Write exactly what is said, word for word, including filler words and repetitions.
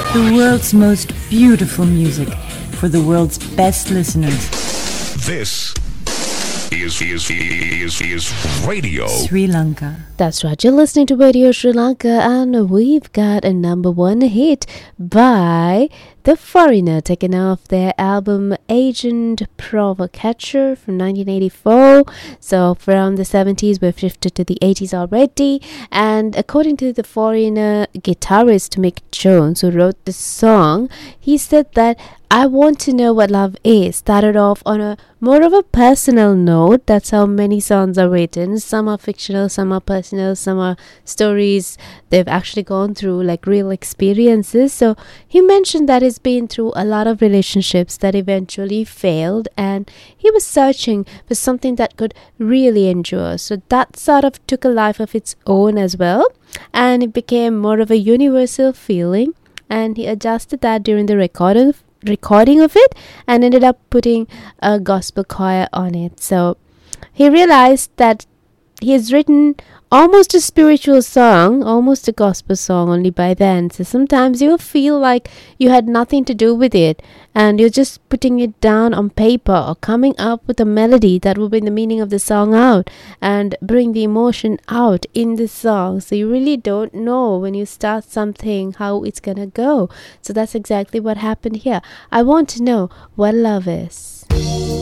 The world's most beautiful music for the world's best listeners. This is, is, is, is Radio Sri Lanka. That's right, you're listening to Radio Sri Lanka, and we've got a number one hit by The Foreigner, taken off their album Agent Provocateur from nineteen eighty-four. So from the seventies, we've shifted to the eighties already. And according to The Foreigner guitarist Mick Jones, who wrote this song, he said that I Want to Know What Love Is started off on a more of a personal note. That's how many songs are written. Some are fictional, some are personal, some are stories they've actually gone through, like real experiences. So he mentioned that he's been through a lot of relationships that eventually failed, and he was searching for something that could really endure. So that sort of took a life of its own as well, and it became more of a universal feeling. And he adjusted that during the recording of recording of it and ended up putting a gospel choir on it. So he realized that he has written almost a spiritual song, almost a gospel song only by then. So sometimes you'll feel like you had nothing to do with it, and you're just putting it down on paper or coming up with a melody that will bring the meaning of the song out and bring the emotion out in the song. So you really don't know when you start something how it's gonna go. So that's exactly what happened here. I want to know what love is.